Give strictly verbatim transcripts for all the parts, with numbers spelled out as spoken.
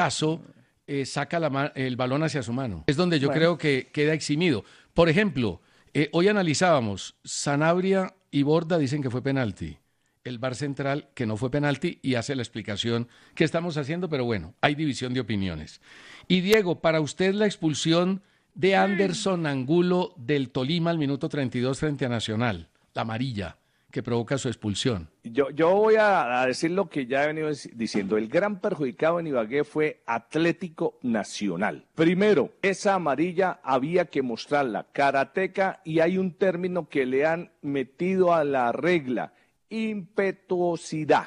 caso eh, saca la ma- el balón hacia su mano. Es donde yo Bueno. creo que queda eximido. Por ejemplo, eh, hoy analizábamos, Sanabria y Borda dicen que fue penalti. El V A R central que no fue penalti y hace la explicación que estamos haciendo, pero bueno, hay división de opiniones. Y Diego, para usted la expulsión de Anderson Angulo del Tolima al minuto treinta y dos frente a Nacional, la amarilla que provoca su expulsión. Yo, yo voy a, a decir lo que ya he venido dec- diciendo. El gran perjudicado en Ibagué fue Atlético Nacional. Primero, esa amarilla había que mostrarla, karateca, y hay un término que le han metido a la regla, impetuosidad.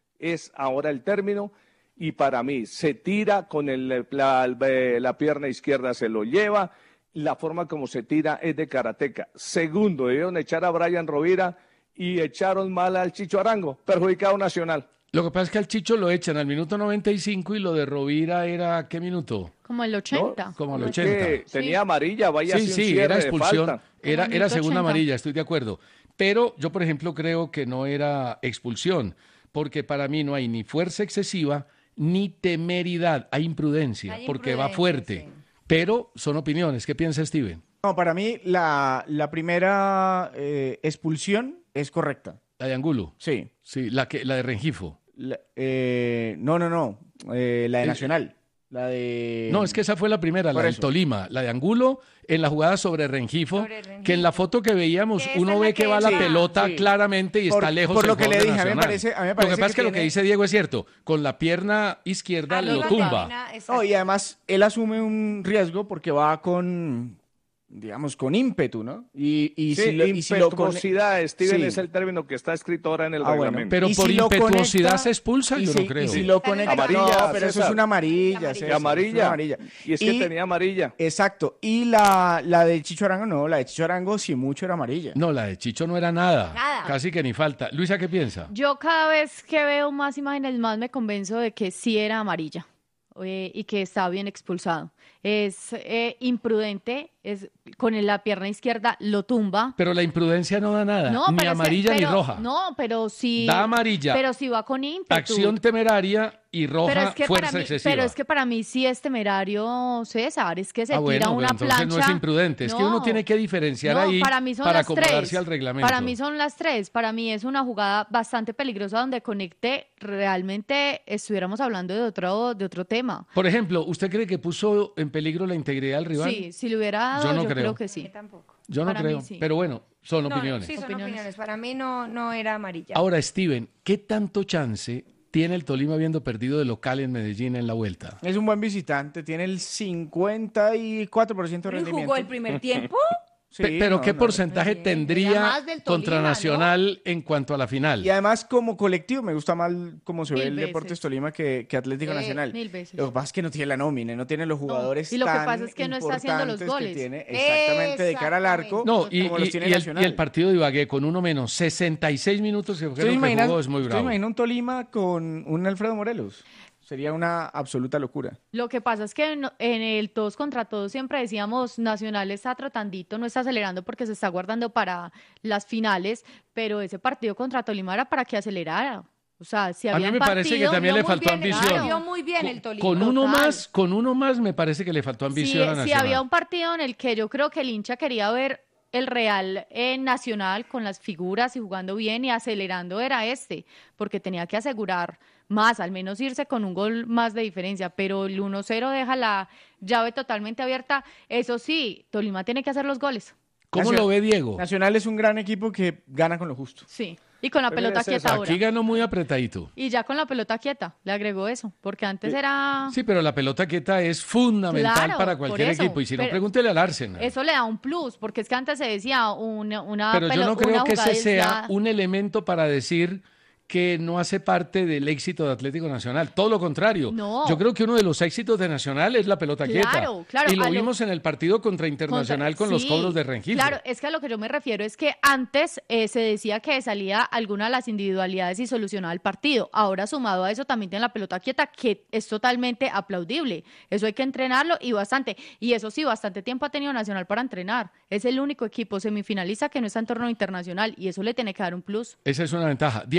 Es ahora el término, y para mí se tira con el, la, la pierna izquierda, se lo lleva. La forma como se tira es de karateca. Segundo, debieron echar a Brian Rovira y echaron mal al Chicho Arango, perjudicado Nacional. Lo que pasa es que al Chicho lo echan al minuto noventa y cinco y lo de Rovira era, ¿qué minuto? Como el ochenta. Como al Es ochenta. que tenía amarilla, vaya Sí, así un sí, cierre era de expulsión, falta. era, Como era minuto segunda ochenta. amarilla, estoy de acuerdo. Pero yo, por ejemplo, creo que no era expulsión, porque para mí no hay ni fuerza excesiva ni temeridad, hay imprudencia, Hay porque va imprudencia, fuerte. sí. Pero son opiniones, ¿qué piensa Steven? No, para mí la, la primera eh, expulsión es correcta. La de Angulo, Sí. sí, la, que, la de Rengifo. La- eh, no, no, no. eh, la de Eh, Nacional. La de... No, es que esa fue la primera, Por la del eso. Tolima, la de Angulo en la jugada sobre Rengifo, Sobre Rengifo. que en la foto que veíamos Que esa uno es la ve que que va la decía. pelota Sí. claramente y Por- está lejos por del lo que le jugador de dije, a mí me Nacional. parece- a mí me Lo que parece pasa es que que lo que tiene- dice Diego es cierto, con la pierna izquierda Arriba lo la tumba. cabina, No, exacto. y además él asume un riesgo porque va con, digamos, con ímpetu, ¿no? Y, y Sí, si lo, y si lo con- impetuosidad, Steven, Sí. es el término que está escrito ahora en el Ah, bueno. reglamento. Pero Y por si lo impetuosidad conecta- se expulsa, y yo si- no creo. Y si lo conecta, Amarilla, no, pero eso es César. una amarilla, Amarilla. César, De eso es una amarilla. amarilla. Y es que tenía amarilla. Exacto. Y la, la de Chicho Arango, no, la de Chicho Arango, si mucho era amarilla. No, la de Chicho no era nada, Nada. casi que ni falta. Luisa, ¿qué piensa? Yo cada vez que veo más imágenes, más me convenzo de que sí era amarilla eh, y que estaba bien expulsado. Es eh, imprudente, es con la pierna izquierda lo tumba. Pero la imprudencia no da nada, No, ni pero es que- amarilla pero- ni roja. No, pero sí. Da amarilla. Pero sí va con ímpetu. Acción temeraria y roja, pero es que fuerza para mí, excesiva. Pero es que para mí sí es temerario, César, es que se ah, tira bueno, una pero entonces plancha. no es imprudente, es que uno tiene que diferenciar No, ahí para mí son para las acomodarse tres. al reglamento. Para mí son las tres. Para mí es una jugada bastante peligrosa donde conecte, realmente estuviéramos hablando de otro, de otro tema. Por ejemplo, ¿usted cree que puso en peligro la integridad del rival? Sí, si le hubiera dado, Yo yo, no creo. creo. que A sí. mí tampoco. Yo no Para mí creo, sí. pero bueno, son No, opiniones. Sí, son Opiniones. opiniones. Para mí no, no era amarilla. Ahora, Steven, ¿qué tanto chance tiene el Tolima habiendo perdido de local en Medellín en la vuelta? Es un buen visitante, tiene el cincuenta y cuatro por ciento de ¿Y rendimiento. jugó el primer tiempo? Sí, Pe- pero no, ¿qué no, porcentaje Bien, tendría era más del contra Tolima, ¿no? Nacional en cuanto a la final? Y además, como colectivo, me gusta más cómo se ve Mil el veces. Deportes Tolima que, que Atlético Eh, Nacional. mil veces. Lo que pasa es que no tiene la nómina, no tiene los jugadores Y lo que tan pasa es que no está haciendo los importantes goles. que tiene exactamente de cara al arco, No, y, como los y- tiene y el, Nacional. y el partido de Ibagué con uno menos, sesenta y seis minutos que, ¿Usted creo que imagina, jugó, es muy usted bravo. imagina un Tolima con un Alfredo Morelos? Sería una absoluta locura. Lo que pasa es que no- en el todos contra todos siempre decíamos Nacional está trotandito, no está acelerando porque se está guardando para las finales, pero ese partido contra Tolima era para que acelerara. O sea, si A había mí me parece que también le faltó ambición. Vio muy bien el Tolima. Con uno Total. más, con uno más me parece que le faltó ambición a Si, si Nacional. había un partido en el que yo creo que el hincha quería ver el Real eh, Nacional con las figuras y jugando bien y acelerando era este, porque tenía que asegurar más, al menos irse con un gol más de diferencia, pero el uno cero deja la llave totalmente abierta. Eso sí, Tolima tiene que hacer los goles. ¿Cómo Nacional- lo ve Diego? Nacional es un gran equipo que gana con lo justo. Sí, y con la Pero pelota es quieta eso, ahora. Aquí ganó muy apretadito. Y ya con la pelota quieta, le agregó eso, porque antes era... Sí, pero la pelota quieta es fundamental Claro, para por cualquier eso, equipo. Y si no, pero- pregúntele al Arsenal. Eso le da un plus, porque es que antes se decía una, una Pero yo pelo- no creo una que jugada ese sea aislada. un elemento para decir que no hace parte del éxito de Atlético Nacional. Todo lo contrario. No. Yo creo que uno de los éxitos de Nacional es la pelota Claro, quieta. claro, Y lo a lo- vimos en el partido contra Internacional Contra- con los sí, cobros de Rengifo. Claro, es que a lo que yo me refiero es que antes eh, se decía que salía alguna de las individualidades y solucionaba el partido. Ahora, sumado a eso, también tiene la pelota quieta, que es totalmente aplaudible. Eso hay que entrenarlo y bastante. Y eso sí, bastante tiempo ha tenido Nacional para entrenar. Es el único equipo semifinalista que no está en torneo internacional y eso le tiene que dar un plus. Esa es una ventaja. Diego, ¿cómo la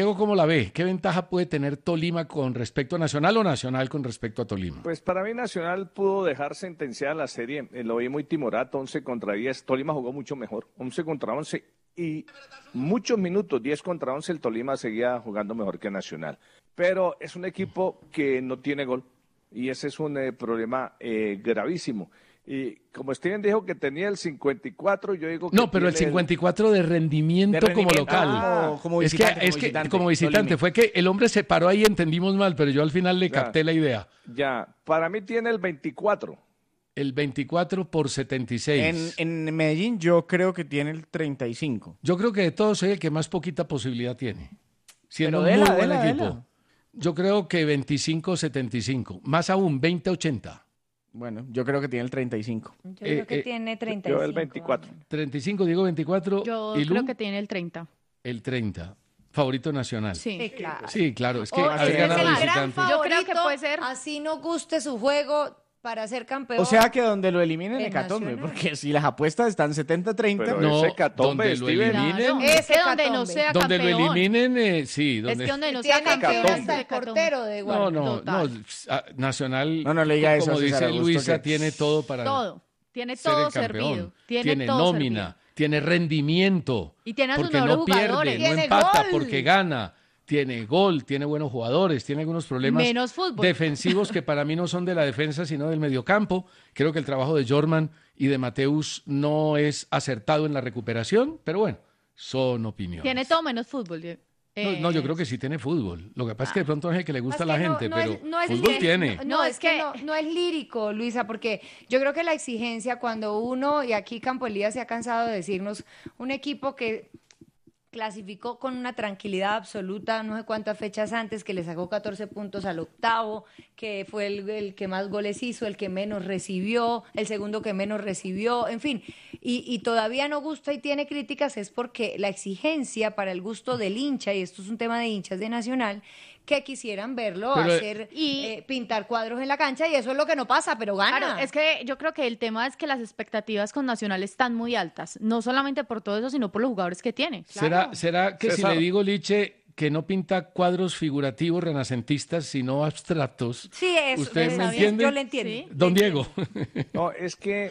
la ve? ¿Qué ventaja puede tener Tolima con respecto a Nacional o Nacional con respecto a Tolima? Pues para mí Nacional pudo dejar sentenciada la serie, eh, lo vi muy timorato, once contra diez, Tolima jugó mucho mejor, once contra once y muchos minutos, diez contra once, el Tolima seguía jugando mejor que Nacional, pero es un equipo que no tiene gol y ese es un eh, problema eh, gravísimo. Y como Steven dijo que tenía el cincuenta y cuatro, yo digo que No, pero el tiene cincuenta y cuatro de rendimiento, De como rendimiento. local. Ah, como es visitante, que, es como que visitante, como visitante, Tolima. fue que el hombre se paró ahí y entendimos mal, pero yo al final le Ya. capté la idea. Ya, para mí tiene el veinticuatro. El veinticuatro por setenta y seis. En, en Medellín yo creo que tiene el treinta y cinco. Yo creo que de todos soy el que más poquita posibilidad tiene. Siendo Pero muy dela, buen dela, equipo. dela. Yo creo que veinticinco setenta y cinco. Más aún, veinte ochenta. Bueno, yo creo que tiene el treinta y cinco. Yo Eh, creo que eh, tiene treinta y cinco. Yo el veinticuatro. treinta y cinco, digo veinticuatro. Yo y Lu, creo que tiene el treinta. el treinta. Favorito nacional. Sí. Sí, claro. Sí, claro. Es que Oh, haber es que ganado es el visitante. gran Yo creo que favorito, puede ser- así no guste su juego para ser campeón. O sea que donde lo eliminen, El Hecatombe, Nacional. porque si las apuestas están setenta treinta, Pero No, ese hecatombe, donde lo Steven. eliminen. Claro, Ese es que donde no hecatombe. sea Donde lo campeón. eliminen, eh, sí. Es Donde... que donde no sea tiene que ir campeón. hasta el hecatombe. portero de igual. No, no, no. Total. ah, Nacional, No, no le diga eso como a César dice Augusto, Luisa, que- tiene todo para Todo. Tiene ser todo el campeón. servido. Tiene, todo nómina, servido. tiene rendimiento. Y tiene a sus porque mejores no pierde, jugadores. no Tiene empata, gol. porque gana. Tiene gol, tiene buenos jugadores, tiene algunos problemas Menos fútbol. defensivos que para mí no son de la defensa, sino del mediocampo. Creo que el trabajo de Jorman y de Mateus no es acertado en la recuperación, pero bueno, son opiniones. Tiene todo menos fútbol. Diego. No, no, yo Eh, creo que sí tiene fútbol. Lo que pasa es que de pronto no es el que le gusta a la Es que no- gente, no pero es- no es fútbol lírico. tiene. No, No, es es que que- no, no es lírico, Luisa, porque yo creo que la exigencia cuando uno, y aquí Campo Elías se ha cansado de decirnos, un equipo que clasificó con una tranquilidad absoluta, no sé cuántas fechas antes, que le sacó catorce puntos al octavo, que fue el, el que más goles hizo, el que menos recibió, el segundo que menos recibió, en fin, y, y todavía no gusta y tiene críticas, es porque la exigencia para el gusto del hincha, y esto es un tema de hinchas de Nacional, que quisieran verlo Pero, hacer, y- eh, pintar cuadros en la cancha, y eso es lo que no pasa, pero gana. Claro, es que yo creo que el tema es que las expectativas con Nacional están muy altas, no solamente por todo eso, sino por los jugadores que tiene. ¿Será, ¿Será que César. si le digo, Liche, que no pinta cuadros figurativos renacentistas, sino abstractos? Sí, eso, ¿Usted eso me sí, entiende? yo le entiendo. Sí. le Don entiendo. Diego. No, es que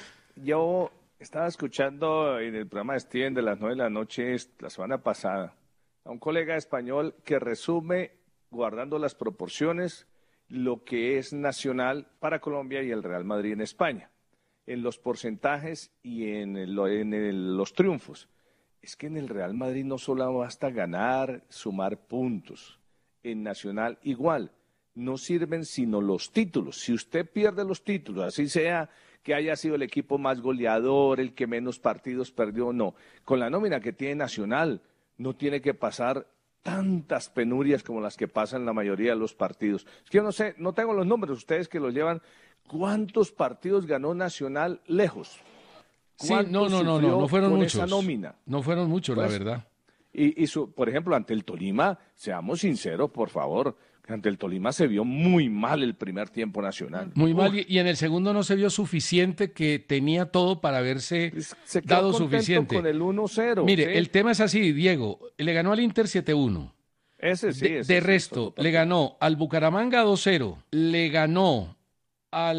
yo estaba escuchando en el programa de Steven de las nueve de la noche la semana pasada a un colega español que resume, guardando las proporciones, lo que es Nacional para Colombia y el Real Madrid en España, en los porcentajes y en, el- en el- los triunfos. Es que en el Real Madrid no solo basta ganar, sumar puntos. En Nacional igual, no sirven sino los títulos. Si usted pierde los títulos, así sea que haya sido el equipo más goleador, el que menos partidos perdió, no. Con la nómina que tiene Nacional, no tiene que pasar tantas penurias como las que pasan en la mayoría de los partidos. Es que yo no sé, no tengo los números, ustedes que los llevan, ¿cuántos partidos ganó Nacional lejos? Sí, no, no, no, no, no fueron con muchos. esa nómina? No fueron muchos, la Pues, verdad. Y, y su, por ejemplo, ante el Tolima, seamos sinceros, por favor, ante el Tolima se vio muy mal el primer tiempo Nacional. Muy Uf, mal, y, y en el segundo no se vio suficiente, que tenía todo para haberse se quedó dado contento suficiente. con el uno cero. Mire, ¿sí? el tema es así, Diego, le ganó al Inter siete uno. Ese sí, de ese de sí, resto, otro le partido. ganó al Bucaramanga dos cero, le ganó al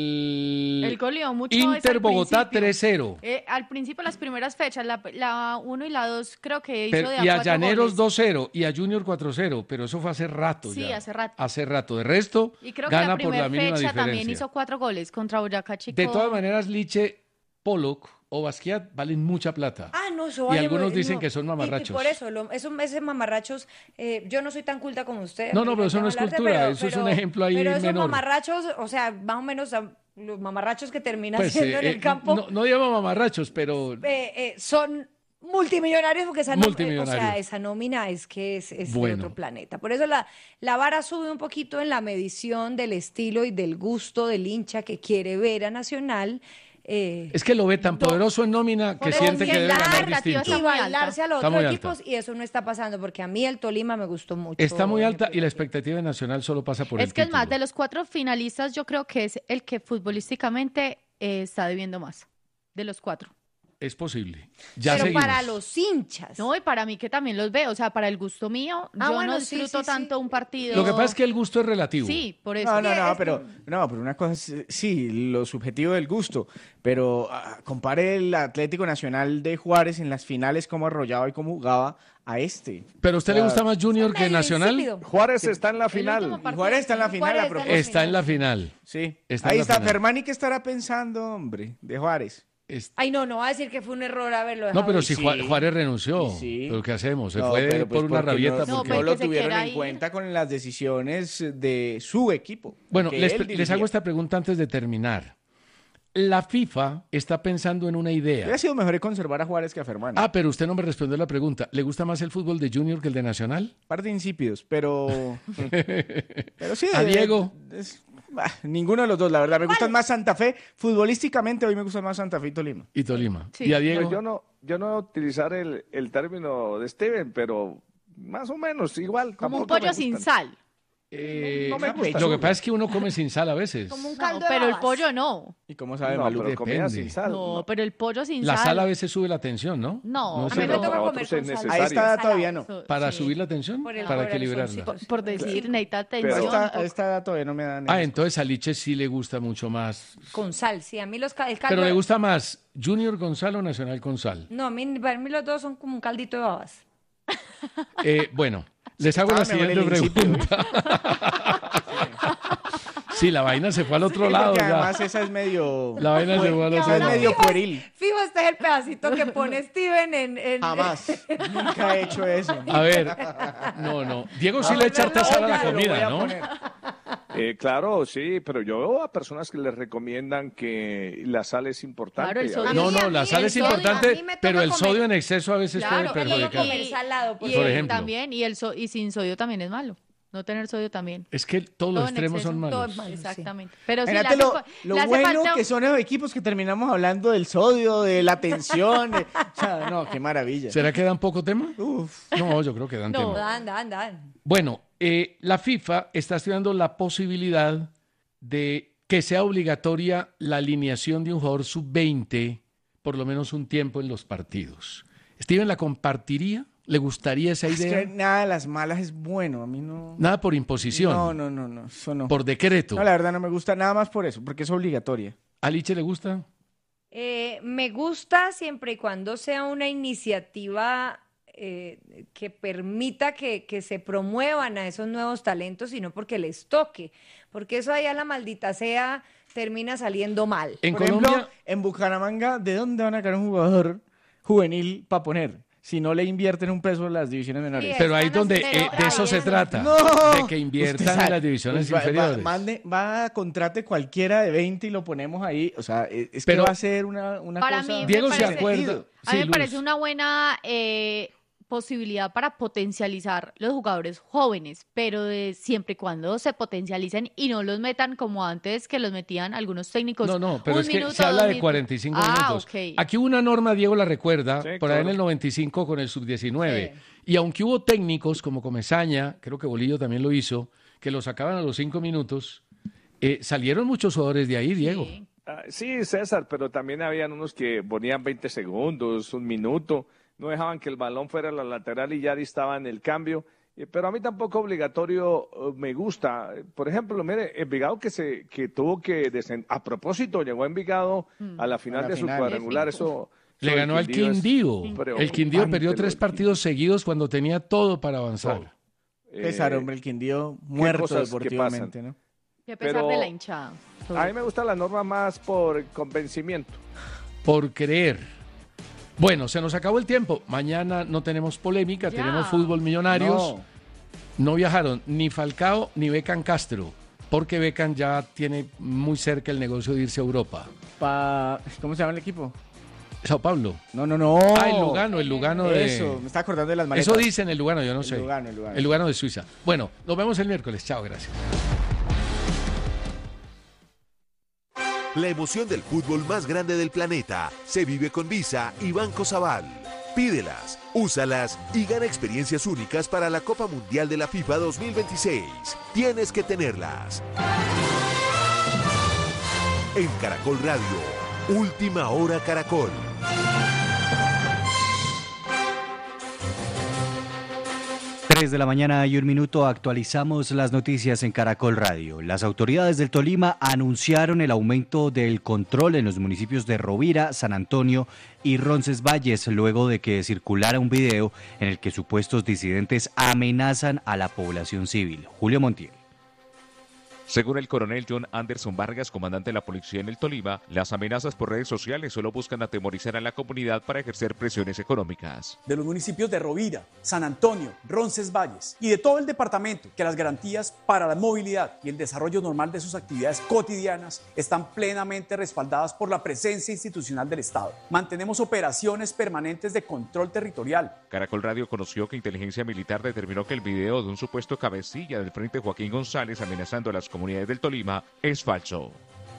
El goleó mucho es Inter al Bogotá principio. tres cero. Eh, al principio, las primeras fechas, la, la uno y la dos, creo que hizo Pero- de a y a cuatro Llaneros goles. dos cero y a Junior cuatro cero, pero eso fue hace rato Sí, ya. hace rato. Hace rato. De resto, Y creo que gana la por primera la mínima fecha diferencia. también hizo cuatro goles contra Boyacá Chico. De todas maneras, Liche, Pollock o Basquiat valen mucha plata. Ah, no, eso Y vale, algunos no. dicen que son Y- y mamarrachos. por eso, lo, esos, esos mamarrachos, eh, yo no soy tan culta como usted. No, no, pero eso Déjeme no es hablarte, cultura, eso es un ejemplo ahí Pero esos menor. mamarrachos, o sea, más o menos a- los mamarrachos que terminan Pues, siendo eh, en el eh, campo, no, no llamo mamarrachos, pero eh, eh, son multimillonarios porque esa, nom- eh, o sea, Multimillonarios. esa nómina es que es, es Bueno. de otro planeta. Por eso la, la vara sube un poquito en la medición del estilo y del gusto del hincha que quiere ver a Nacional. eh, es que lo ve tan poderoso en nómina que Por eso siente sí, que debe la ganar expectativa distinto. y muy alta. bailarse a los Está otros muy alta. equipos y eso no está pasando porque a mí el Tolima me gustó mucho. Está muy en el alta y la primer expectativa de Nacional solo pasa por el Es que es más, título. de los cuatro finalistas, yo creo que es el que futbolísticamente eh, está debiendo más. De los cuatro. es posible. Ya Pero seguimos. para los hinchas. No, y para mí que también los veo, o sea, para el gusto mío, Ah, yo bueno, no sí, disfruto sí, sí. tanto un partido. Lo que pasa es que el gusto es relativo. Sí, por eso. No, no, Sí, no, es pero, no, pero una cosa es, sí, lo subjetivo del gusto, pero ah, compare el Atlético Nacional de Juárez en las finales, cómo arrollaba y cómo jugaba a este. ¿Pero a usted le Ah, gusta más Junior que Medio Nacional? insípido. Juárez está en la El último final. Y partido Juárez está en la sí. final, Juárez a está en la propósito. Está en la final. Sí, Está en ahí la está. final. Fermani, ¿qué estará pensando, hombre, de Juárez? Es- Ay, no, no va a decir que fue un error haberlo dejado. No, pero ir. si Sí. Juá- Juárez renunció, Sí. ¿pero qué hacemos? Se No, fue pero pues por una porque rabieta. No, No, porque- no pues lo que se tuvieron quiera en ir. cuenta con las decisiones de su equipo. Bueno, que les, él les dirigía. hago esta pregunta antes de terminar. La FIFA está pensando en una idea. Hubiera sido mejor conservar a Juárez que a Fermani. Ah, pero usted no me respondió la pregunta. ¿Le gusta más el fútbol de Junior que el de Nacional? Par de insípidos, pero... pero sí. ¿A eh, Diego? es- bah, ninguno de los dos, la verdad. Me gustan más Santa Fe. Futbolísticamente hoy me gustan más Santa Fe y Tolima. Y Tolima. Sí. ¿Y a Pues Diego? yo no, yo no voy a utilizar el, el término de Steven, pero más o menos igual. Como un tampoco me pollo sin gustan. sal. Eh, no me gusta. lo que pasa es que uno come sin sal a veces. Como un No, caldo de pero el babas. pollo no. ¿Y cómo sabe No, Malú? pero comida Depende. sin sal. No, no. pero el pollo sin La sal. sal a veces sube la tensión, ¿no? No, A sé, mí me no. toca para comer otros con es sal. necesario. A esta edad todavía no. Eso, ¿Para sí. subir la tensión? Por el- Para por el equilibrarla. soncito. Por, por decir, necesita A atención. esta, a esta edad todavía no me dan... Ah, esas entonces a Liche sí le gusta mucho más. Con sal, sí. A mí los ca- el caldo... Pero le gusta más Junior con sal o Nacional con sal. No, a mí, para mí los dos son como un caldito de babas. Eh, bueno, les hago Ah, la me huele siguiente el insípido. pregunta. Sí, la vaina se fue al otro Sí, lado. porque ya. además esa es medio... La vaina se fue al esa otro es lado. medio Fijo, pueril. Fijo, este es el pedacito que pone Steven en... en- Jamás. Nunca he hecho eso. A ver, no, no. Diego sí A le echa harta volverlo sal a la loca, Lo voy comida, a ¿no? poner. Eh, claro, sí, pero yo veo a personas que les recomiendan que la sal es importante. Claro, el sodio. A No, mí, a no, la mí sal el es sodio, a importante, mí me toca pero el comer- sodio en exceso a veces Claro, puede me toca perjudicar. comer salado, por y Por el- ejemplo. también, y, el so- y sin sodio también es malo. No tener sodio también. Es que todos los Todo en extremos exceso, son todo malos. es malo. Exactamente. Pero sí, le Imagínate hace, lo, fa- lo le hace bueno falta... que son esos equipos que terminamos hablando del sodio, de la tensión. de- o sea, no, qué maravilla. ¿Será que dan poco tema? Uf. No, yo creo que dan No, tema. Anda, anda, anda. Bueno, eh, la FIFA está estudiando la posibilidad de que sea obligatoria la alineación de un jugador sub veinte por lo menos un tiempo en los partidos. ¿Steven la compartiría? ¿Le gustaría esa Es idea? que nada de las malas es bueno. A mí no. Nada por imposición, No, no, no, no. Eso no. por decreto. No, la verdad no me gusta nada más por eso, porque es obligatoria. ¿A Liche le gusta? Eh, me gusta siempre y cuando sea una iniciativa eh, que permita que, que se promuevan a esos nuevos talentos y no porque les toque, porque eso allá la maldita sea termina saliendo mal. En por Colombia, ejemplo, en Bucaramanga, ¿de dónde van a sacar un jugador juvenil para poner? Si no le invierten un peso a las divisiones menores. Sí, pero ahí están donde haciendo- eh, de eso se ahí es- trata, No. de que Usted inviertan sabe, en las divisiones pues va- va- inferiores. mande- va, contrate cualquiera de veinte y lo ponemos ahí. O sea, es, es Pero- que va a ser una, una Para cosa... mí me Diego se parece- acuerda. A mí Sí, me Luz. parece una buena eh, posibilidad para potencializar los jugadores jóvenes, pero de siempre y cuando se potencialicen y no los metan como antes que los metían algunos técnicos. No, no, pero un es que minuto, se habla dos de minutos. cuarenta y cinco Ah, minutos. ok. Aquí hubo una norma, Diego la recuerda, Sí, por ahí en claro. el noventa y cinco con el sub diecinueve. Sí. Y aunque hubo técnicos como Comesaña, creo que Bolillo también lo hizo, que lo sacaban a los cinco minutos, eh, salieron muchos jugadores de ahí, Diego. Sí. Ah, sí, César, pero también habían unos que ponían veinte segundos, un minuto, no dejaban que el balón fuera a la lateral y ya estaba en el cambio. Eh, Pero a mí tampoco obligatorio eh, me gusta. Por ejemplo, mire, Envigado que se que tuvo que descender. A propósito, llegó Envigado a la final A la de su final. cuadrangular. Eso, Le eso ganó al es Quindío. El Quindío preocupante, perdió tres lo- partidos seguidos cuando tenía todo para avanzar. eh, Pesar, hombre, el Quindío muerto cosas que deportivamente, ¿no? Y a pesar Pero- de la hinchada. A mí me gusta la norma más por convencimiento. Por creer. Bueno, se nos acabó el tiempo. Mañana no tenemos polémica, Ya. tenemos fútbol millonarios. No. No viajaron ni Falcao ni Beckham Castro, porque Beckham ya tiene muy cerca el negocio de irse a Europa. Pa... ¿Cómo se llama el equipo? Sao Paulo. No, no, no. Ah, el Lugano, el Lugano de... Eso, me está acordando de las maletas. Eso dicen el Lugano, yo no El sé. Lugano, el Lugano. El Lugano de Suiza. Bueno, nos vemos el miércoles. Chao, gracias. La emoción del fútbol más grande del planeta se vive con Visa y Banco Sabal. Pídelas, úsalas y gana experiencias únicas para la Copa Mundial de la FIFA dos mil veintiséis. Tienes que tenerlas. En Caracol Radio, Última Hora Caracol. tres de la mañana y un minuto, actualizamos las noticias en Caracol Radio. Las autoridades del Tolima anunciaron el aumento del control en los municipios de Rovira, San Antonio y Roncesvalles, luego de que circulara un video en el que supuestos disidentes amenazan a la población civil. Julio Montiel. Según el coronel John Anderson Vargas, comandante de la policía en el Tolima, las amenazas por redes sociales solo buscan atemorizar a la comunidad para ejercer presiones económicas. De los municipios de Rovira, San Antonio, Roncesvalles y de todo el departamento, que las garantías para la movilidad y el desarrollo normal de sus actividades cotidianas están plenamente respaldadas por la presencia institucional del Estado. Mantenemos operaciones permanentes de control territorial. Caracol Radio conoció que Inteligencia Militar determinó que el video de un supuesto cabecilla del Frente Joaquín González amenazando a las comunidades del Tolima es falso.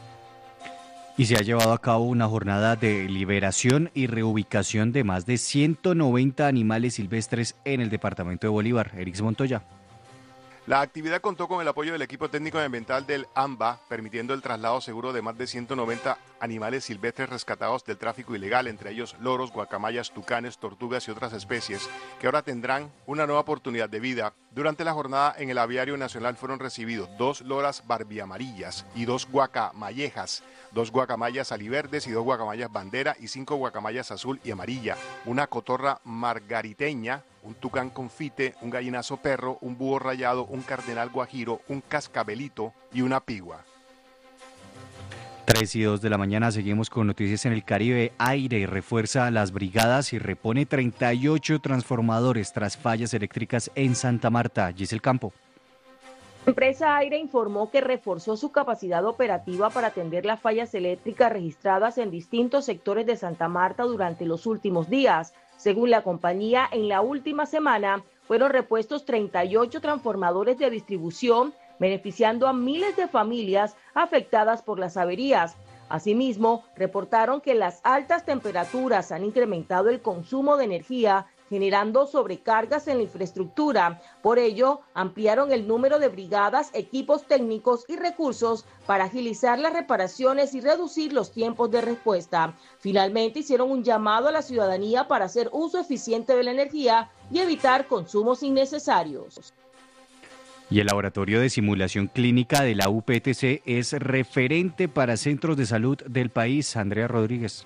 Y se ha llevado a cabo una jornada de liberación y reubicación de más de ciento noventa animales silvestres en el departamento de Bolívar. Erix Montoya. La actividad contó con el apoyo del equipo técnico y ambiental del AMBA, permitiendo el traslado seguro de más de ciento noventa animales silvestres rescatados del tráfico ilegal, entre ellos loros, guacamayas, tucanes, tortugas y otras especies, que ahora tendrán una nueva oportunidad de vida. Durante la jornada en el Aviario Nacional fueron recibidos dos loras barbiamarillas y dos guacamallejas, dos guacamayas aliverdes y dos guacamayas bandera y cinco guacamayas azul y amarilla, una cotorra margariteña, un tucán confite, un gallinazo perro, un búho rayado, un cardenal guajiro, un cascabelito y una pigua. tres y dos de la mañana, seguimos con noticias en el Caribe. Aire refuerza las brigadas y repone treinta y ocho transformadores tras fallas eléctricas en Santa Marta. Giselle Campo. La empresa Aire informó que reforzó su capacidad operativa para atender las fallas eléctricas registradas en distintos sectores de Santa Marta durante los últimos días. Según la compañía, en la última semana fueron repuestos treinta y ocho transformadores de distribución, beneficiando a miles de familias afectadas por las averías. Asimismo, reportaron que las altas temperaturas han incrementado el consumo de energía, generando sobrecargas en la infraestructura. Por ello, ampliaron el número de brigadas, equipos técnicos y recursos para agilizar las reparaciones y reducir los tiempos de respuesta. Finalmente, hicieron un llamado a la ciudadanía para hacer uso eficiente de la energía y evitar consumos innecesarios. Y el Laboratorio de Simulación Clínica de la U P T C es referente para centros de salud del país. Andrea Rodríguez.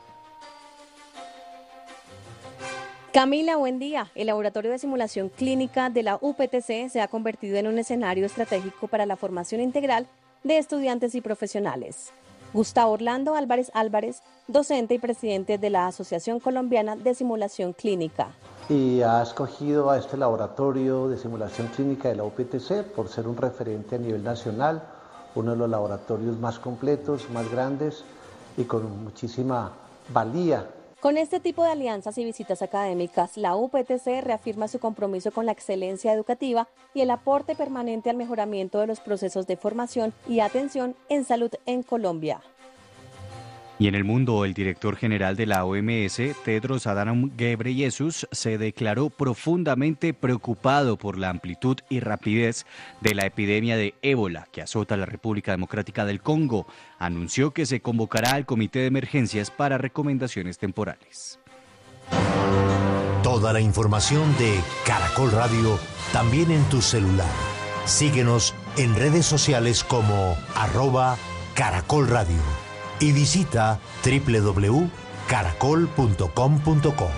Camila, buen día. El Laboratorio de Simulación Clínica de la U P T C se ha convertido en un escenario estratégico para la formación integral de estudiantes y profesionales. Gustavo Orlando Álvarez Álvarez, docente y presidente de la Asociación Colombiana de Simulación Clínica. Y ha escogido a este laboratorio de simulación clínica de la U P T C por ser un referente a nivel nacional, uno de los laboratorios más completos, más grandes y con muchísima valía. Con este tipo de alianzas y visitas académicas, la U P T C reafirma su compromiso con la excelencia educativa y el aporte permanente al mejoramiento de los procesos de formación y atención en salud en Colombia. Y en el mundo, el director general de la O M S, Tedros Adhanom Ghebreyesus, se declaró profundamente preocupado por la amplitud y rapidez de la epidemia de ébola que azota la República Democrática del Congo. Anunció que se convocará al Comité de Emergencias para recomendaciones temporales. Toda la información de Caracol Radio también en tu celular. Síguenos en redes sociales como arroba Caracol Radio. Y visita doble u doble u doble u punto caracol punto com punto co.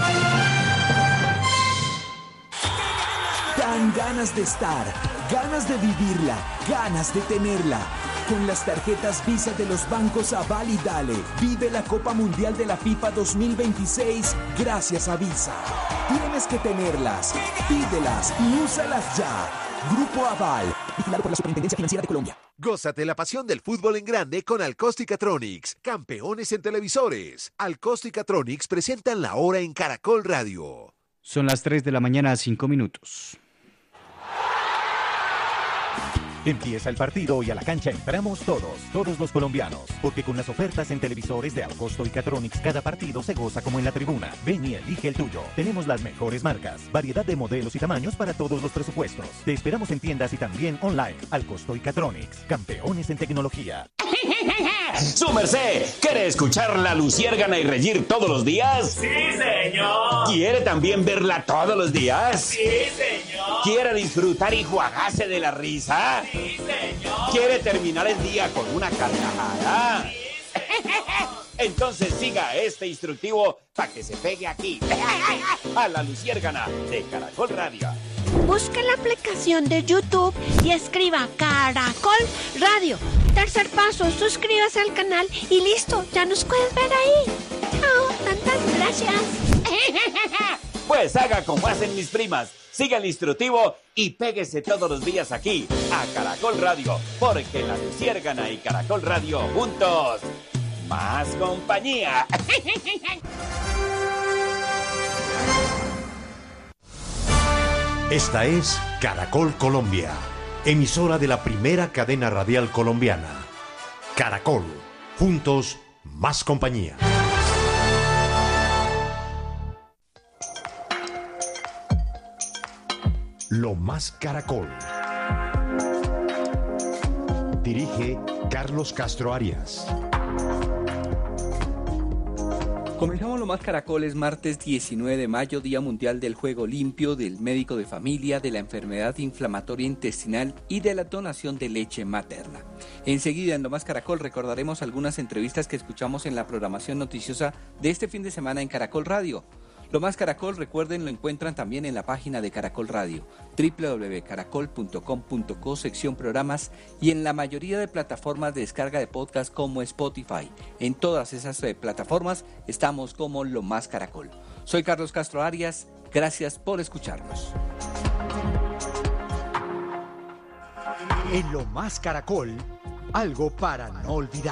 Dan ganas de estar, ganas de vivirla, ganas de tenerla. Con las tarjetas Visa de los bancos Aval y Dale, vive la Copa Mundial de la FIFA dos mil veintiséis gracias a Visa. Tienes que tenerlas, pídelas y úsalas ya. Grupo Aval, vigilado por la Superintendencia Financiera de Colombia. Gózate la pasión del fútbol en grande con Alcosticatronics, campeones en televisores. Alcosticatronics presentan la hora en Caracol Radio. Son las tres de la mañana, cinco minutos. Empieza el partido y a la cancha entramos todos, todos los colombianos, porque con las ofertas en televisores de Alcosto y Catronics cada partido se goza como en la tribuna. Ven y elige el tuyo. Tenemos las mejores marcas, variedad de modelos y tamaños para todos los presupuestos. Te esperamos en tiendas y también online. Alcosto y Catronics, campeones en tecnología. ¡Su merced! ¿Quiere escuchar la Luciérgana y reír todos los días? ¡Sí, señor! ¿Quiere también verla todos los días? ¡Sí, señor! ¿Quiere disfrutar y jugarse de la risa? Sí, señor. ¿Quiere terminar el día con una carcajada? Sí, entonces siga este instructivo para que se pegue aquí, a la Luciérgana de Caracol Radio. Busque la aplicación de YouTube y escriba Caracol Radio. Tercer paso, suscríbase al canal y listo, ya nos puedes ver ahí. Chao, tantas gracias. Pues haga como hacen mis primas. Siga el instructivo y péguese todos los días aquí, a Caracol Radio, porque la Luciérgana y Caracol Radio juntos, más compañía. Esta es Caracol Colombia, emisora de la primera cadena radial colombiana. Caracol, juntos, más compañía. Lo más Caracol. Dirige Carlos Castro Arias. Comenzamos Lo Más Caracoles, martes diecinueve de mayo, Día Mundial del Juego Limpio, del médico de familia, de la enfermedad inflamatoria intestinal y de la donación de leche materna. Enseguida en Lo Más Caracol recordaremos algunas entrevistas que escuchamos en la programación noticiosa de este fin de semana en Caracol Radio. Lo Más Caracol, recuerden, lo encuentran también en la página de Caracol Radio, doble u doble u doble u punto caracol punto com punto co, sección programas, y en la mayoría de plataformas de descarga de podcast como Spotify. En todas esas eh, plataformas estamos como Lo Más Caracol. Soy Carlos Castro Arias, gracias por escucharnos. En Lo Más Caracol, algo para no olvidar.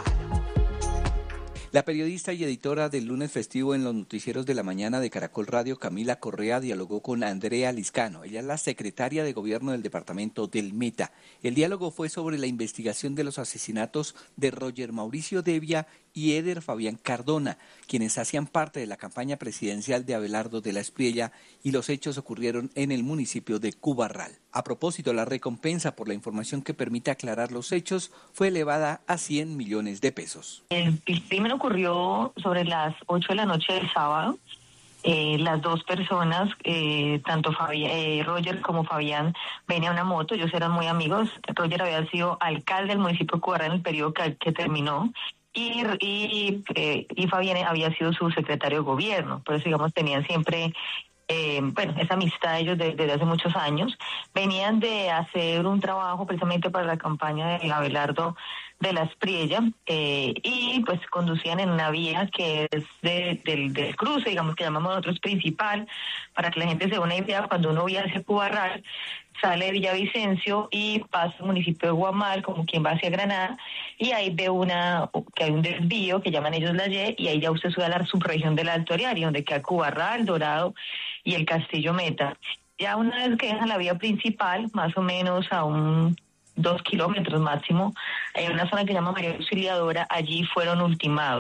La periodista y editora del Lunes Festivo en los noticieros de la mañana de Caracol Radio, Camila Correa, dialogó con Andrea Liscano. Ella es la secretaria de Gobierno del departamento del Meta. El diálogo fue sobre la investigación de los asesinatos de Roger Mauricio Devia y Eder Fabián Cardona, quienes hacían parte de la campaña presidencial de Abelardo de la Espriella, y los hechos ocurrieron en el municipio de Cubarral. A propósito, la recompensa por la información que permite aclarar los hechos fue elevada a cien millones de pesos. El, el crimen ocurrió sobre las ocho de la noche del sábado. Eh, las dos personas, eh, tanto Fabi- eh, Roger como Fabián, venían en una moto, ellos eran muy amigos. Roger había sido alcalde del municipio de Cubarral en el periodo que, que terminó. Y, y, eh, y Fabián había sido su secretario de gobierno, por eso, digamos, tenían siempre, eh, bueno, esa amistad ellos desde, desde hace muchos años. Venían de hacer un trabajo precisamente para la campaña de Abelardo de la Espriella, eh, y pues conducían en una vía que es de, del, del cruce, digamos, que llamamos nosotros principal, para que la gente se dé una idea. Cuando uno viaja hacia Cubarral, sale de Villavicencio y pasa al municipio de Guamal, como quien va hacia Granada, y ahí ve una que hay un desvío que llaman ellos la Y, y ahí ya usted sube a la subregión del Alto Ariari, donde queda Cubarral, Dorado y el Castillo Meta. Ya una vez que dejan la vía principal, más o menos a un dos kilómetros máximo, hay una zona que se llama María Auxiliadora, allí fueron ultimados.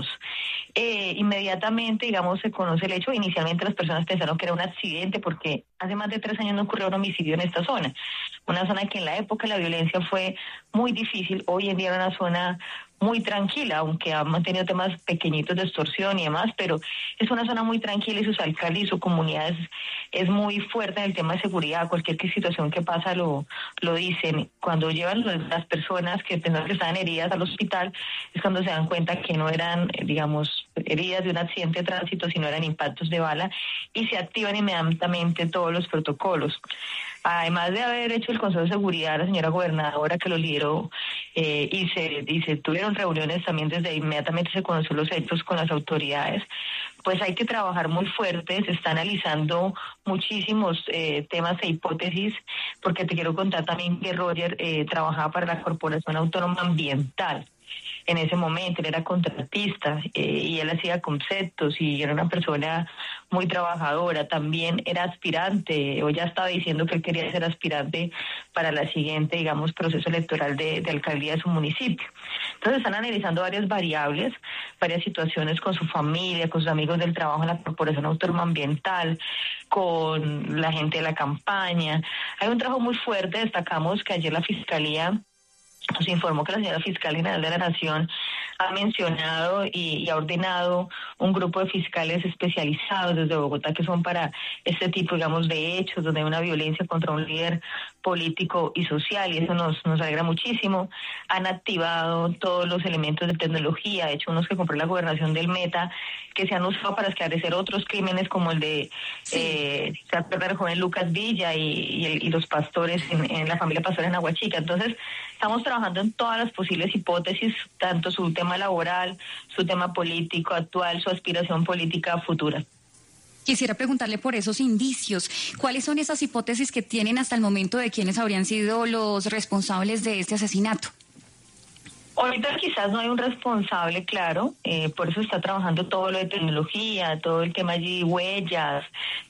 Eh, inmediatamente, digamos, se conoce el hecho. Inicialmente las personas pensaron que era un accidente porque hace más de tres años no ocurrió un homicidio en esta zona. Una zona que en la época la violencia fue muy difícil, hoy en día era una zona muy tranquila, aunque ha mantenido temas pequeñitos de extorsión y demás, pero es una zona muy tranquila y sus alcaldes y su comunidad es, es muy fuerte en el tema de seguridad. Cualquier situación que pasa lo, lo dicen. Cuando llevan las personas que pensaban que estaban heridas al hospital, es cuando se dan cuenta que no eran, digamos, heridas de un accidente de tránsito, sino eran impactos de bala, y se activan inmediatamente todos los protocolos. Además de haber hecho el Consejo de Seguridad, la señora gobernadora que lo lideró, eh, y, se, y se tuvieron reuniones también, desde inmediatamente se conoció los hechos con las autoridades, pues hay que trabajar muy fuerte. Se está analizando muchísimos eh, temas e hipótesis, porque te quiero contar también que Roger eh, trabajaba para la Corporación Autónoma Ambiental. En ese momento él era contratista, eh, y él hacía conceptos y era una persona muy trabajadora. También era aspirante, o ya estaba diciendo que él quería ser aspirante para la siguiente, digamos, proceso electoral de, de alcaldía de su municipio. Entonces están analizando varias variables, varias situaciones con su familia, con sus amigos del trabajo en la Corporación Autónoma Ambiental, con la gente de la campaña. Hay un trabajo muy fuerte. Destacamos que ayer la Fiscalía nos informó que la señora Fiscal General de la Nación ha mencionado y, y ha ordenado un grupo de fiscales especializados desde Bogotá que son para este tipo, digamos, de hechos donde hay una violencia contra un líder político y social, y eso nos, nos alegra muchísimo. Han activado todos los elementos de tecnología, de hecho unos que compró la gobernación del Meta, que se han usado para esclarecer otros crímenes como el de sí. eh, se acuerda del joven Lucas Villa y, y, el, y los pastores en, en la familia Pastores en Aguachica. Entonces estamos trabajando en todas las posibles hipótesis, tanto su tema laboral, su tema político actual, su aspiración política futura. Quisiera preguntarle por esos indicios. ¿Cuáles son esas hipótesis que tienen hasta el momento de quiénes habrían sido los responsables de este asesinato? Ahorita quizás no hay un responsable claro, eh, por eso está trabajando todo lo de tecnología, todo el tema allí, huellas,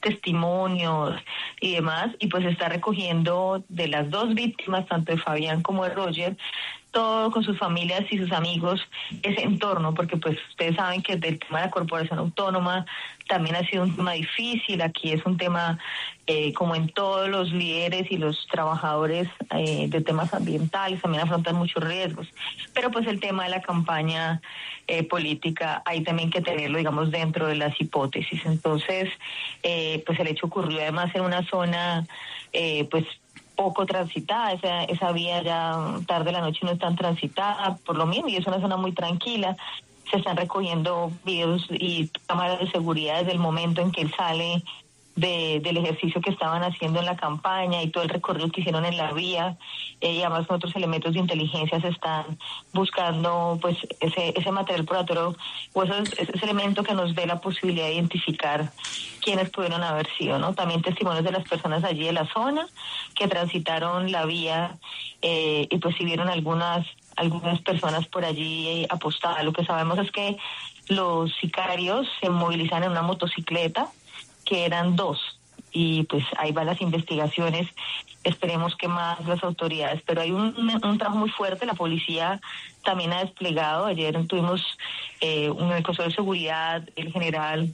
testimonios y demás, y pues está recogiendo de las dos víctimas, tanto de Fabián como de Roger, todo con sus familias y sus amigos, ese entorno, porque pues ustedes saben que del tema de la corporación autónoma también ha sido un tema difícil. Aquí es un tema eh, como en todos los líderes y los trabajadores eh, de temas ambientales también afrontan muchos riesgos, pero pues el tema de la campaña eh, política hay también que tenerlo, digamos, dentro de las hipótesis. Entonces eh, pues el hecho ocurrió además en una zona eh, pues poco transitada, esa, esa vía ya tarde de la noche no es tan transitada por lo mismo, y es una zona muy tranquila. Se están recogiendo videos y cámaras de seguridad desde el momento en que él sale de, del ejercicio que estaban haciendo en la campaña y todo el recorrido que hicieron en la vía, eh, y además con otros elementos de inteligencia se están buscando pues ese, ese material probatorio o ese, ese elemento que nos dé la posibilidad de identificar quiénes pudieron haber sido, ¿no? También testimonios de las personas allí de la zona que transitaron la vía eh, y pues si vieron algunas algunas personas por allí eh, apostadas. Lo que sabemos es que los sicarios se movilizan en una motocicleta, que eran dos, y pues ahí van las investigaciones, esperemos que más las autoridades, pero hay un, un trabajo muy fuerte, la policía también ha desplegado, ayer tuvimos eh, un el Consejo de Seguridad, el general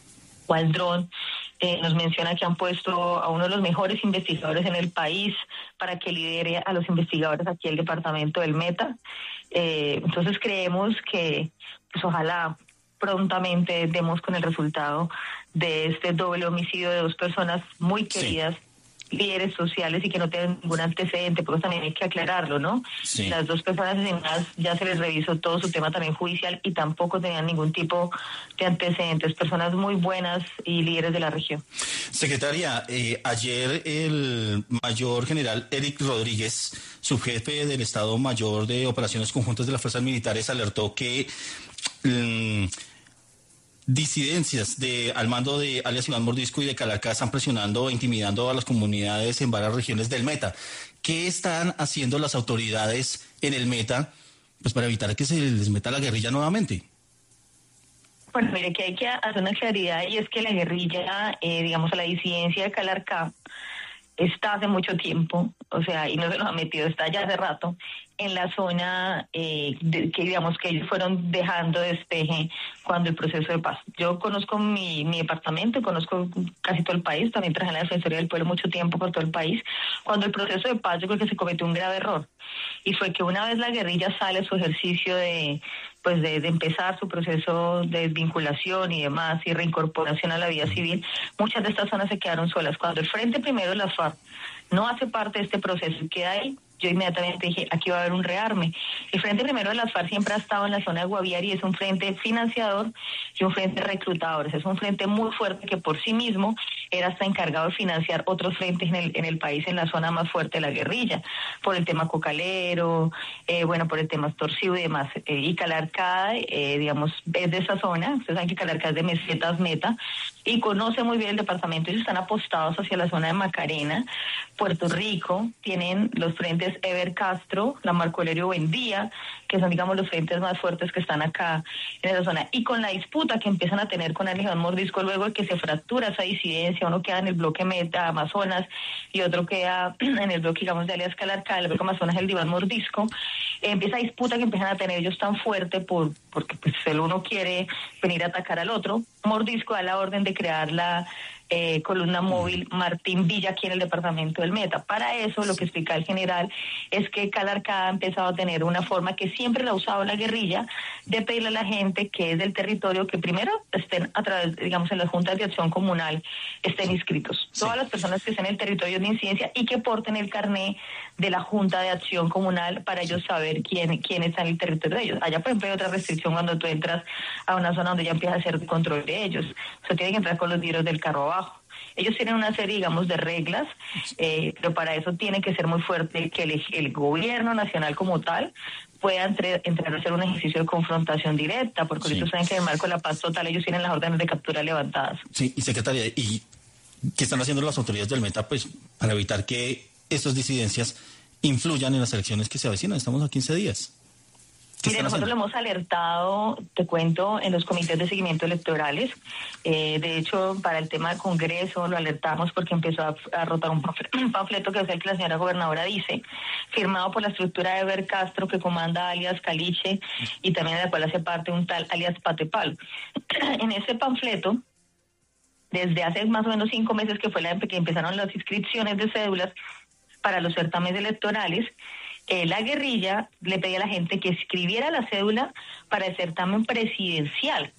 Waldrón, Eh, nos menciona que han puesto a uno de los mejores investigadores en el país para que lidere a los investigadores aquí el departamento del Meta. Eh, entonces creemos que pues ojalá prontamente demos con el resultado de este doble homicidio de dos personas muy queridas, sí. líderes sociales y que no tienen ningún antecedente, porque también hay que aclararlo, ¿no? Sí. Las dos personas asesinadas ya se les revisó todo su tema también judicial y tampoco tenían ningún tipo de antecedentes, personas muy buenas y líderes de la región. Secretaria, eh, ayer el mayor general Eric Rodríguez, subjefe del Estado Mayor de Operaciones Conjuntas de las Fuerzas Militares, alertó que mmm, disidencias de al mando de alias Iván Mordisco y de Calarcá están presionando e intimidando a las comunidades en varias regiones del Meta. ¿Qué están haciendo las autoridades en el Meta pues para evitar que se les meta la guerrilla nuevamente? Bueno, mire que hay que hacer una claridad, y es que la guerrilla, eh, digamos, a la disidencia de Calarcá está hace mucho tiempo, o sea, y no se nos ha metido, está ya hace rato, en la zona eh, de, que digamos que ellos fueron dejando despeje cuando el proceso de paz. Yo conozco mi, mi departamento, conozco casi todo el país, también trabajé en la Defensoría del Pueblo mucho tiempo por todo el país. Cuando el proceso de paz, yo creo que se cometió un grave error, y fue que una vez la guerrilla sale a su ejercicio de pues de, de empezar su proceso de desvinculación y demás, y reincorporación a la vida civil, muchas de estas zonas se quedaron solas. Cuando el Frente Primero de las FARC no hace parte de este proceso y queda ahí, yo inmediatamente dije, aquí va a haber un rearme. El Frente Primero de las FARC siempre ha estado en la zona de Guaviare y es un frente financiador y un frente reclutador. Es un frente muy fuerte que por sí mismo era hasta encargado de financiar otros frentes en el, en el país, en la zona más fuerte de la guerrilla, por el tema cocalero, eh, bueno, por el tema extorsivo y demás. Eh, y Calarcá, eh, digamos, es de esa zona. Ustedes saben que Calarcá es de Mesetas Meta y conoce muy bien el departamento. Ellos están apostados hacia la zona de Macarena, Puerto Rico, tienen los frentes Ever Castro, la Marco Aurelio Buendía, que son, digamos, los frentes más fuertes que están acá en esa zona. Y con la disputa que empiezan a tener con Iván Mordisco, luego de que se fractura esa disidencia, uno queda en el bloque Meta, Amazonas, y otro queda en el bloque, digamos, de alias Calarcá, el bloque Amazonas, el de Iván Mordisco, eh, empieza disputa que empiezan a tener ellos tan fuerte por porque pues el uno quiere venir a atacar al otro. Mordisco da la orden de crear la Eh, columna móvil Martín Villa aquí en el departamento del Meta. Para eso, lo que explica el general es que Calarcá ha empezado a tener una forma que siempre la ha usado la guerrilla de pedirle a la gente que es del territorio que primero estén a través, digamos, en las juntas de acción comunal, estén inscritos. Sí. Todas las personas que estén en el territorio de incidencia y que porten el carné de la junta de acción comunal para ellos saber quién, quién está en el territorio de ellos. Allá, por ejemplo, hay otra restricción cuando tú entras a una zona donde ya empieza a hacer control de ellos. O sea, tienen que entrar con los vidrios del carro abajo. Ellos tienen una serie, digamos, de reglas, eh, pero para eso tiene que ser muy fuerte que el, el gobierno nacional como tal pueda entre, entrar a hacer un ejercicio de confrontación directa, porque sí. Ellos saben que en el marco de la paz total ellos tienen las órdenes de captura levantadas. Sí, y secretaria, ¿y qué están haciendo las autoridades del Meta pues para evitar que estas disidencias influyan en las elecciones que se avecinan? Estamos a quince días. Mire, nosotros lo hemos alertado, te cuento, en los comités de seguimiento electorales. Eh, de hecho, para el tema del Congreso lo alertamos porque empezó a, a rotar un panfleto que es el que la señora gobernadora dice, firmado por la estructura de Eber Castro que comanda alias Caliche y también de la cual hace parte un tal alias Patepal. En ese panfleto, desde hace más o menos cinco meses que fue la que empezaron las inscripciones de cédulas para los certámenes electorales, Eh, la guerrilla le pedía a la gente que escribiera la cédula para el certamen presidencial.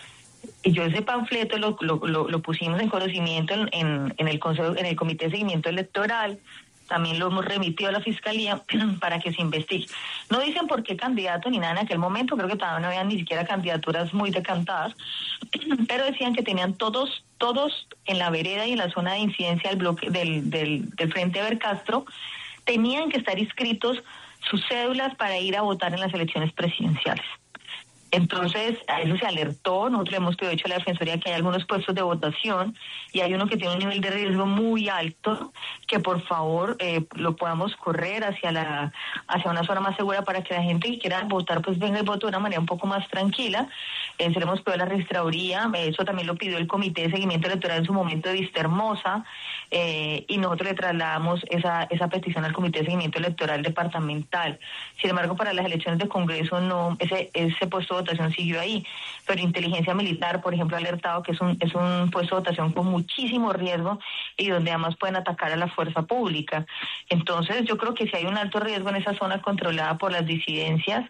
Y yo ese panfleto lo, lo, lo, lo pusimos en conocimiento en, en, en, el consejo, en el Comité de Seguimiento Electoral, también lo hemos remitido a la Fiscalía para que se investigue. No dicen por qué candidato ni nada en aquel momento, creo que todavía no habían ni siquiera candidaturas muy decantadas, pero decían que tenían todos, todos en la vereda y en la zona de incidencia del, bloque, del, del, del Frente Eber Castro, tenían que estar inscritos sus cédulas para ir a votar en las elecciones presidenciales. Entonces, a eso se alertó. Nosotros le hemos pedido hecho a la Defensoría que hay algunos puestos de votación y hay uno que tiene un nivel de riesgo muy alto, que por favor eh, lo podamos correr hacia la hacia una zona más segura para que la gente que quiera votar pues venga y vote de una manera un poco más tranquila. Eh, se le hemos pedido a la registraduría, eso también lo pidió el Comité de Seguimiento Electoral en su momento de Vista Hermosa, eh, y nosotros le trasladamos esa, esa petición al Comité de Seguimiento Electoral departamental. Sin embargo, para las elecciones de Congreso no ese, ese puesto de votación siguió ahí, pero Inteligencia Militar, por ejemplo, ha alertado que es un, es un puesto de votación con muchísimo riesgo y donde además pueden atacar a la fuerza pública. Entonces yo creo que si hay un alto riesgo en esa zona controlada por las disidencias,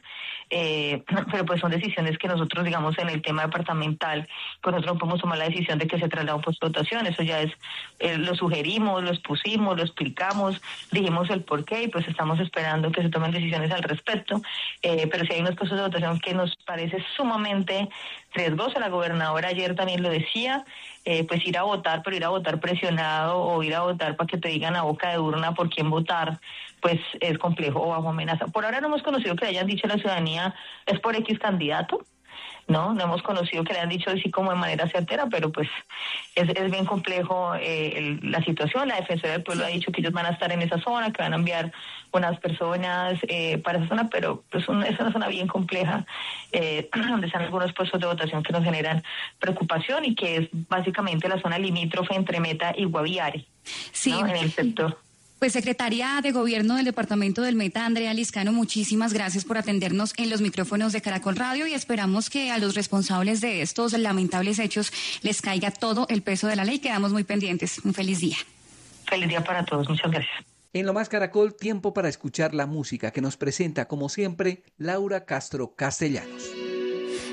eh, pero pues son decisiones que nosotros, digamos, en el tema departamental, pues nosotros no podemos tomar la decisión de que se traslade un puesto de votación. Eso ya es, eh, lo sugerimos, lo expusimos, lo explicamos, dijimos el porqué y pues estamos esperando que se tomen decisiones al respecto, eh, pero si hay unos puestos de votación que nos parece sumamente riesgoso, la gobernadora ayer también lo decía, eh, pues ir a votar, pero ir a votar presionado o ir a votar para que te digan a boca de urna por quién votar, pues es complejo o bajo amenaza. Por ahora no hemos conocido que le hayan dicho a la ciudadanía es por X candidato, no, no hemos conocido que le hayan dicho así como de manera certera, pero pues es, es bien complejo eh, el, la situación. La Defensoría del Pueblo ha dicho que ellos van a estar en esa zona, que van a enviar unas personas eh, para esa zona, pero pues un, es una zona bien compleja, eh, donde están algunos puestos de votación que nos generan preocupación y que es básicamente la zona limítrofe entre Meta y Guaviare, sí, ¿no? En el sector. Pues secretaria de Gobierno del Departamento del Meta, Andrea Liscano, muchísimas gracias por atendernos en los micrófonos de Caracol Radio y esperamos que a los responsables de estos lamentables hechos les caiga todo el peso de la ley. Quedamos muy pendientes. Un feliz día. Feliz día para todos. Muchas gracias. En Lo Más Caracol, tiempo para escuchar la música que nos presenta, como siempre, Laura Castro Castellanos.